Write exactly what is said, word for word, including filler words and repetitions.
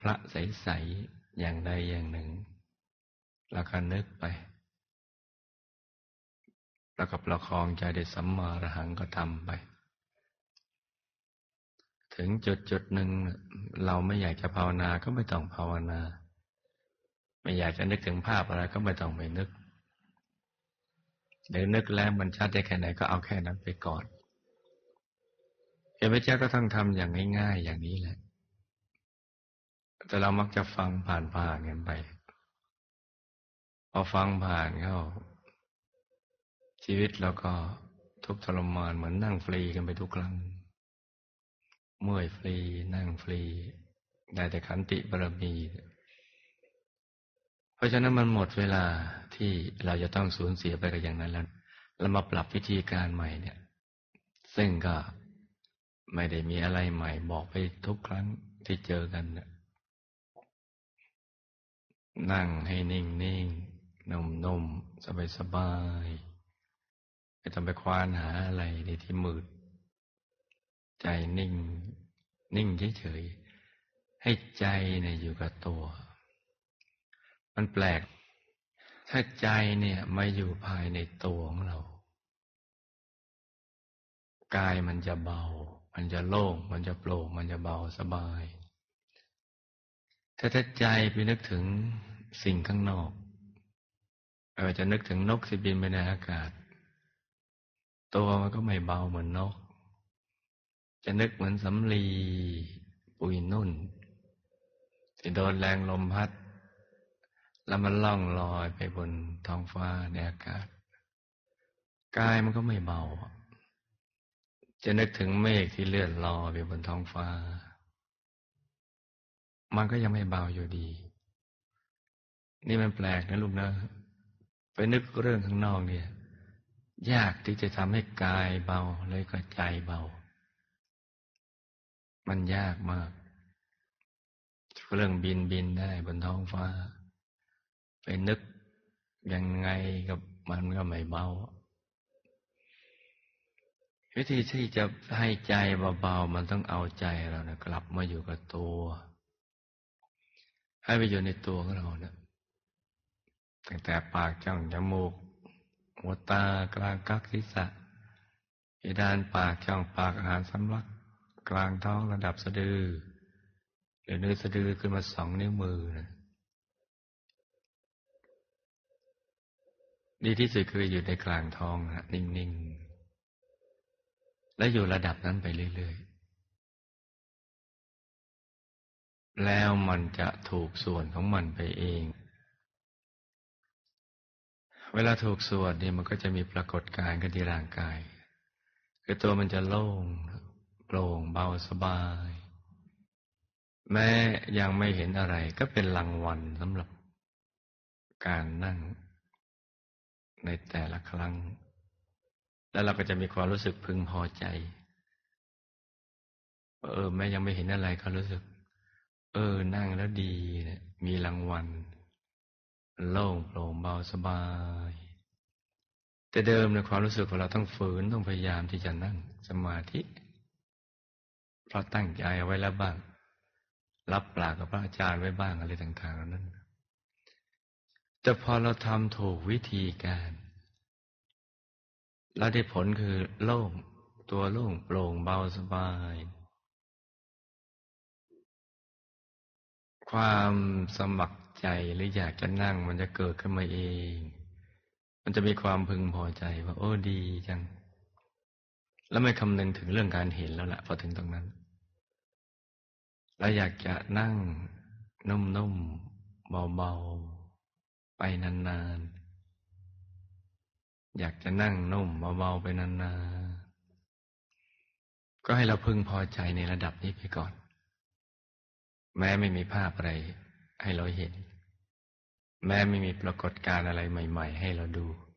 พระใสๆอย่างใดอย่างหนึ่งแล้วก็นึกไปแล้วก็ประคองใจได้สัมมาอรหังก็ทำไปถึงจุดจุดหนึ่งเราไม่อยากจะภาวนาก็ไม่ต้องภาวนาไม่อยากจะนึกถึงภาพอะไรก็ไม่ต้องไปนึกหรือนึกแล้วมันชัดได้แค่ไหนก็เอาแค่นั้นไปก่อนพระพุทธเจ้าก็ต้องทำอย่างง่ายๆอย่างนี้แหละแต่เรามักจะฟังผ่านๆกันไปพอฟังผ่านเข้าชีวิตเราก็ทุกข์ทรมานเหมือนนั่งฟรีกันไปทุกครั้งเมื่อยฟรีนั่งฟรีได้แต่ขันติบารมีเพราะฉะนั้นมันหมดเวลาที่เราจะต้องสูญเสียไปกับอย่างนั้นแล้วเรามาปรับวิธีการใหม่เนี่ยซึ่งก็ไม่ได้มีอะไรใหม่บอกไปทุกครั้งที่เจอกันนั่งให้นิ่งนิ่งนุ่มนุ่มสบายสบายไม่ต้องไปควานหาอะไรในที่มืดใจนิ่งนิ่งเฉยๆให้ใจเนี่ยอยู่กับตัวมันแปลกถ้าใจเนี่ยมาอยู่ภายในตัวของเรากายมันจะเบามันจะโล่งมันจะโปร่งมันจะเบาสบายถ้าถ้าใจไปนึกถึงสิ่งข้างนอกไม่ว่าจะนึกถึงนกที่บินไปในอากาศตัวมันก็ไม่เบาเหมือนนกจะนึกเหมือนสำลีปุยนุ่นที่โดนแรงลมพัดแล้วมันล่องลอยไปบนท้องฟ้าในอากาศกายมันก็ไม่เบาจะนึกถึงเมฆที่เลื่อนลอยไปบนท้องฟ้ามันก็ยังไม่เบาอยู่ดีนี่มันแปลกนะลูกนะไปนึกเรื่องข้างนอกเนี่ยยากที่จะทำให้กายเบาเลยก็ใจเบามันยากมากเรื่องบินบินได้บนท้องฟ้าไปนึกยังไงกับมันก็ไม่เบาวิธีที่จะให้ใจเบาๆมันต้องเอาใจเรานะกลับมาอยู่กับตัวให้ไปอยู่ในตัวของเรานะตั้งแต่ปากจ้องจมูกหัวตากลางกักศีรษะเพดานปากช่องปากอาหารสำลักกลางท้องระดับสะดือหรือเนื้อสะดือขึ้นมาสองนิ้วมือนะดีที่สุดคืออยู่ในกลางท้องนะนิ่งๆและอยู่ระดับนั้นไปเรื่อยๆแล้วมันจะถูกส่วนของมันไปเองเวลาถูกส่วนนี่มันก็จะมีปรากฏการณ์ขึ้นที่ร่างกายคือตัวมันจะโล่งโปร่งเบาสบายแม้ยังไม่เห็นอะไรก็เป็นรางวัลสำหรับการนั่งในแต่ละครั้งแล้วเราก็จะมีความรู้สึกพึงพอใจเออแม้ยังไม่เห็นอะไรก็รู้สึกเออนั่งแล้วดีเนี่ยมีรางวัลโล่งโปร่งเบาสบายแต่เดิมในความรู้สึกของเราต้องฝืนต้องพยายามที่จะนั่งสมาธิเพราะตั้งใจเอาไว้แล้วบ้างรับปากกับพระอาจารย์ไว้บ้างอะไรต่างๆนั้นแต่พอเราทำถูกวิธีการแล้วได้ผลคือโล่งตัวโล่งโปร่งเบาสบายความสมัครใจหรืออยากจะนั่งมันจะเกิดขึ้นมาเองมันจะมีความพึงพอใจว่าโอ้ดีจังแล้วไม่คำนึงถึงเรื่องการเห็นแล้วล่ะพอถึงตรงนั้นแล้วอยากจะนั่งนุ่มๆเบาๆไปนานๆอยากจะนั่งนุ่มเบาๆไปนานๆก็ให้เราพึงพอใจในระดับนี้ไปก่อนแม้ไม่มีภาพอะไรให้เราเห็นแม้ไม่มีปรากฏการณ์อะไรใหม่ๆให้เราดู